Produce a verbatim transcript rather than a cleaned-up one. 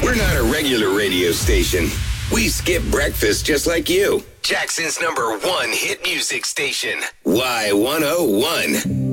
We're not a regular radio station. We skip breakfast just like you. Jackson's number one hit music station. Y one oh one.